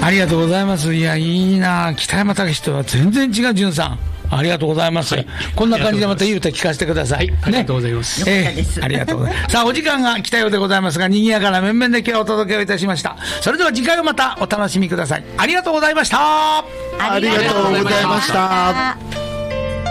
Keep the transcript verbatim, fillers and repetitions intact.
ありがとうございます。いや、いいな。北山武史とは全然違う。じゅんさん、ありがとうございます、はい、こんな感じでまた言うた聞かせてください、 はい、ありがとうございます、 ね、えー、ありがとうございますさあ、お時間が来たようでございますが、賑やかな面々で今日お届けをいたしました。それでは次回をまたお楽しみください。ありがとうございました。 ありがとうございました。